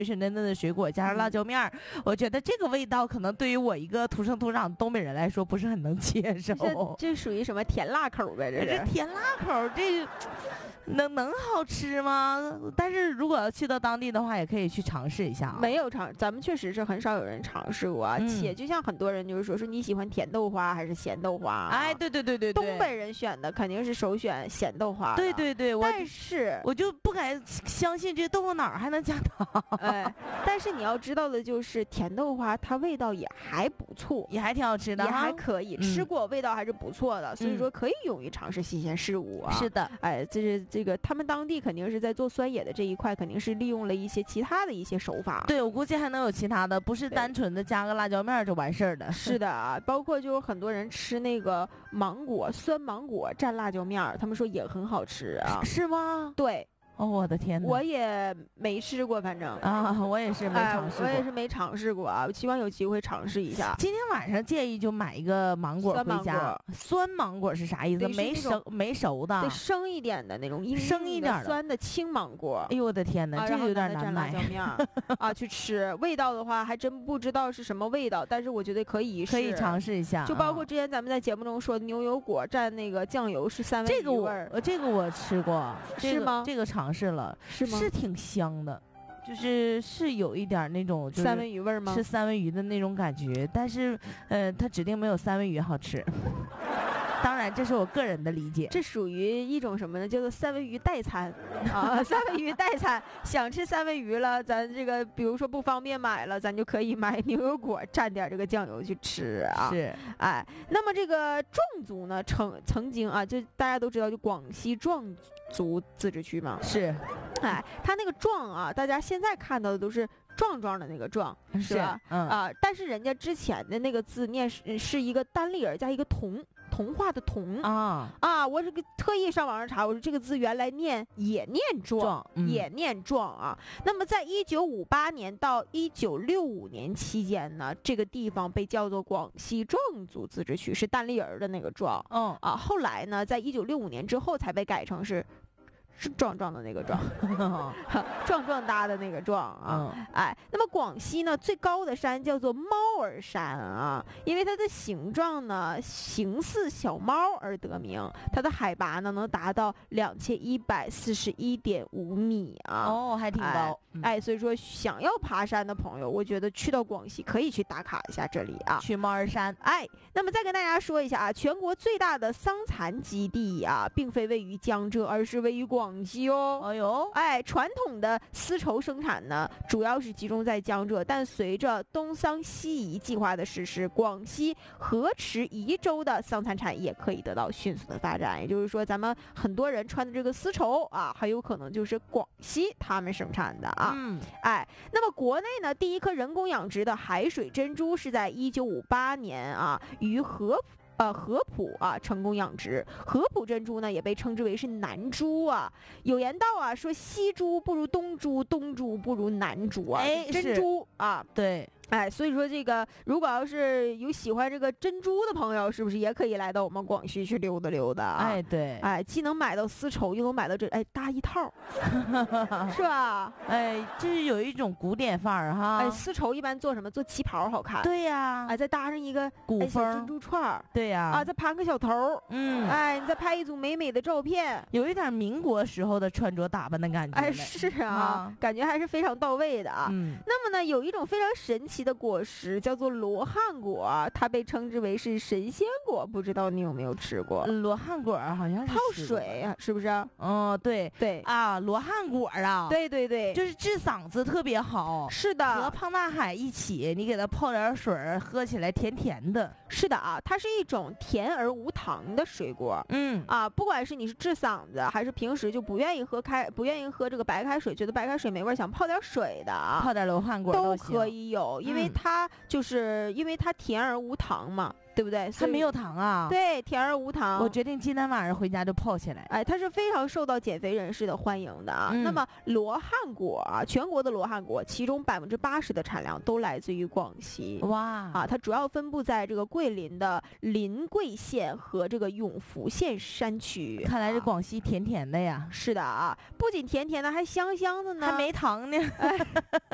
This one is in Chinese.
水嫩嫩的水果加上辣椒面儿，我觉得这个味道可能对于我一个土生土长的东北人来说不是很能接受。 这属于什么甜辣口呗？这是甜辣口，这能好吃吗？但是如果要去到当地的话，也可以去尝试一下。 没有咱们确实是很少有人尝试过，且就像很多人就是说你喜欢甜豆花还是咸豆花？ 哎，对， 东北人选的肯定是首选咸豆花。 对， 但是我就不敢相信这豆腐脑还能加糖。 哎，但是你要知道的就是甜豆花它味道也还不错， 也还挺好吃的， 也还可以，吃过味道还是不错的，所以说可以勇于尝试新鲜事物啊。 是的， 哎，这个他们当地肯定是在做酸野的这一块，肯定是利用了一些其他的一些手法。 对，我估计还能有其他的，不是单纯的加个辣椒面就完事儿的。 是的啊，包括就是很多人吃那个酸芒果蘸辣椒面，他们说也很好吃啊。 是吗？ 对。 哦，我的天哪！ 我也没吃过，反正啊，我也是没尝试过， 我也是没尝试过啊。我希望有机会尝试一下。 今天晚上建议就买一个芒果回家。酸芒果是啥意思？没熟的， 得生一点的那种， 生一点的酸的青芒果。 哎呦我的天哪，这个有点难买。 蘸辣椒面啊，去吃。味道的话，还真不知道是什么味道，但是我觉得可以尝试一下。 就包括之前咱们在节目中说的牛油果蘸那个酱油是三文鱼味儿， 这个我吃过， 是吗？ 这个尝试了， 是吗？ 是挺香的，是有一点那种三文鱼味吗？ 是三文鱼的那种感觉，但是它指定没有三文鱼好吃。当然，这是我个人的理解。 这属于一种什么呢？叫做三文鱼代餐啊！三文鱼代餐，想吃三文鱼了，咱这个比如说不方便买了，咱就可以买牛油果蘸点这个酱油去吃啊。 是， 哎，那么这个壮族呢，曾经啊，就大家都知道，就广西壮族自治区嘛。 是， 哎，他那个壮啊，大家现在看到的都是壮壮的那个壮，是吧？但是人家之前的那个字念是一个单立人加一个童话的童啊！我这个特意上网上查，我说这个字原来也念壮，也念壮啊。那么在1958年到1965年期间呢，这个地方被叫做广西壮族自治区，是单立人的那个壮。后来呢，在1965年之后才被改成是壮壮的那个壮，壮壮搭的那个壮啊！哎，那么广西呢最高的山叫做猫儿山啊，因为它的形状呢形似小猫而得名。它的海拔呢能达到2141.5米啊！ 哦，还挺高。 哎，所以说想要爬山的朋友，我觉得去到广西可以去打卡一下这里啊， 去猫儿山。 哎，那么再跟大家说一下啊，全国最大的桑蚕基地啊，并非位于江浙，而是位于广西哦。 哎呦， 哎，传统的丝绸生产呢，主要是集中在江浙，但随着东桑西移计划的实施，广西河池宜州的桑蚕产业可以得到迅速的发展。也就是说，咱们很多人穿的这个丝绸啊，很有可能就是广西他们生产的啊。哎，那么国内呢，第一颗人工养殖的海水珍珠是在1958年啊，于合浦啊成功养殖。合浦珍珠呢也被称之为是南珠啊。有言道啊，说西珠不如东珠，东珠不如南珠啊。 哎， 珍珠啊， 对。 哎，所以说这个如果要是有喜欢这个珍珠的朋友，是不是也可以来到我们广西去溜达溜达啊？ 哎，对， 哎，既能买到丝绸，又能买到这搭一套，是吧？ 哎，这是有一种古典范儿哈。 哎，丝绸一般做什么？做旗袍好看。 对呀。 哎，再搭上一个古风珍珠串儿。 对呀。 啊，再盘个小头。哎，你再拍一组美美的照片， 有一点民国时候的穿着打扮的感觉。 哎，是啊，感觉还是非常到位的啊。那么呢，有一种非常神奇的果实。叫做罗汉果，它被称之为是神仙果，不知道你有没有吃过？ 罗汉果好像是泡水啊，是不是？ 对对啊，罗汉果啊， 对对对， 就是治嗓子特别好。 是的， 和胖大海一起，你给它泡点水，喝起来甜甜的。 是的啊，它是一种甜而无糖的水果。不管是你是治嗓子，还是平时就不愿意喝这个白开水，觉得白开水没味，想泡点水的， 泡点罗汉果都可以有，因为它甜而无糖嘛，对不对？ 它没有糖啊。 对，甜而无糖。 我决定今天晚上回家就泡起来。 哎，它是非常受到减肥人士的欢迎的啊。那么罗汉果啊，全国的罗汉果，其中80%的产量都来自于广西。 哇啊，它主要分布在这个桂林的临桂县和这个永福县山区。 看来是广西甜甜的呀。 是的啊，不仅甜甜的，还香香的呢， 还没糖呢。